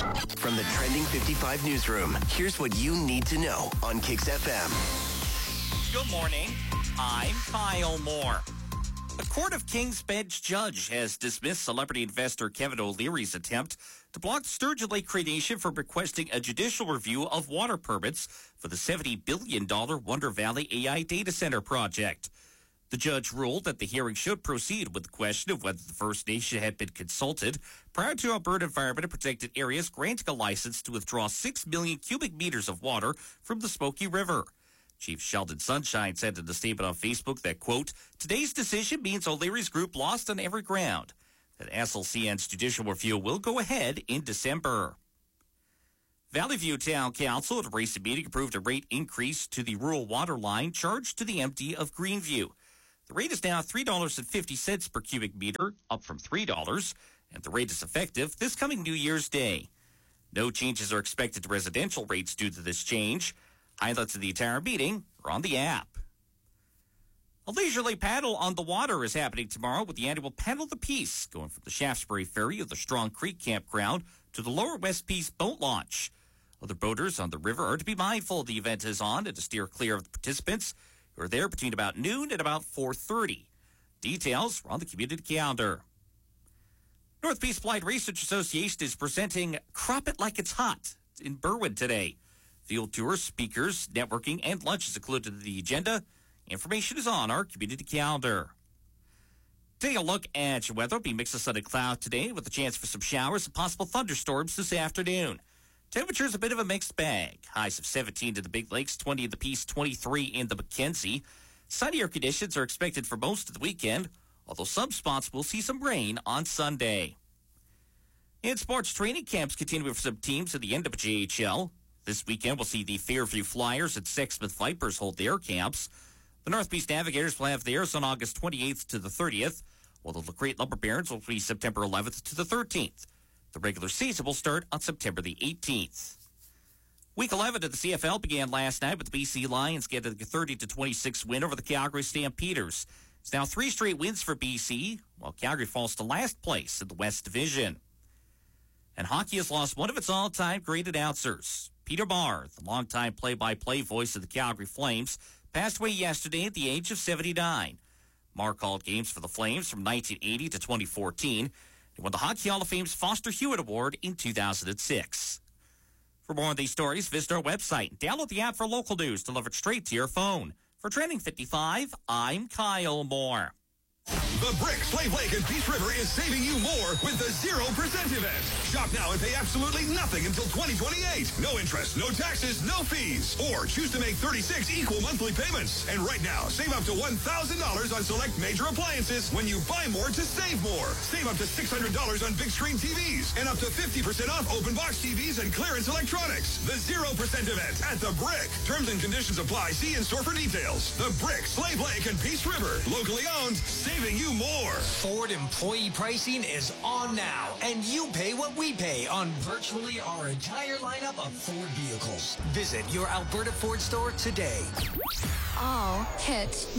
From the Trending 55 newsroom, here's what you need to know on Kix FM. Good morning. I'm Kyle Moore. The Court of King's Bench judge has dismissed celebrity investor Kevin O'Leary's attempt to block Sturgeon Lake Cree Nation from requesting a judicial review of water permits for the $70 billion Wonder Valley AI data center project. The judge ruled that the hearing should proceed with the question of whether the First Nation had been consulted prior to Alberta Environment and Protected Areas granting a license to withdraw 6 million cubic meters of water from the Smoky River. Chief Sheldon Sunshine said in a statement on Facebook that, quote, today's decision means O'Leary's group lost on every ground, that SLCN's judicial review will go ahead in December. Valley View Town Council at a recent meeting approved a rate increase to the rural water line charged to the MD of Greenview. The rate is now $3.50 per cubic meter, up from $3, and the rate is effective this coming New Year's Day. No changes are expected to residential rates due to this change. Highlights of the entire meeting are on the app. A leisurely paddle on the water is happening tomorrow with the annual Paddle the Peace, going from the Shaftesbury Ferry of the Strong Creek Campground to the Lower West Peace boat launch. Other boaters on the river are to be mindful the event is on and to steer clear of the participants who are there between about noon and about 4:30. Details are on the community calendar. North Peace Applied Research Association is presenting Crop It Like It's Hot in Berwyn today. Field tours, speakers, networking, and lunch is included in the agenda. Information is on our community calendar. Take a look at your weather. It'll be a mix of sun and cloud today with a chance for some showers and possible thunderstorms this afternoon. Temperature's a bit of a mixed bag. Highs of 17 to the Big Lakes, 20 in the Peace, 23 in the Mackenzie. Sunnier conditions are expected for most of the weekend, although some spots will see some rain on Sunday. And sports training camps continue for some teams at the end of JHL. This weekend, we'll see the Fairview Flyers and Sexsmith Vipers hold their camps. The North Peace Navigators will have theirs on August 28th to the 30th, while the Lacrete Lumber Barons will be September 11th to the 13th. The regular season will start on September the 18th. Week 11 of the CFL began last night with the BC Lions getting a 30-26 win over the Calgary Stampeders. It's now 3 straight wins for BC, while Calgary falls to last place in the West Division. And hockey has lost one of its all-time great announcers. Peter Barr, the longtime play-by-play voice of the Calgary Flames, passed away yesterday at the age of 79. Barr called games for the Flames from 1980 to 2014. He won the Hockey Hall of Fame's Foster Hewitt Award in 2006. For more on these stories, visit our website and download the app for local news delivered straight to your phone. For Trending 55, I'm Kyle Moore. The Brick, Slave Lake, and Peace River is saving you more with the 0% event. Shop now and pay absolutely nothing until 2028. No interest, no taxes, no fees. Or choose to make 36 equal monthly payments. And right now, save up to $1,000 on select major appliances when you buy more to save more. Save up to $600 on big screen TVs and up to 50% off open box TVs and clearance electronics. The 0% event at The Brick. Terms and conditions apply. See in store for details. The Brick, Slave Lake, and Peace River. Locally owned, saving you more. Ford employee pricing is on now, and you pay what we pay on virtually our entire lineup of Ford vehicles. Visit your Alberta Ford store today. All hit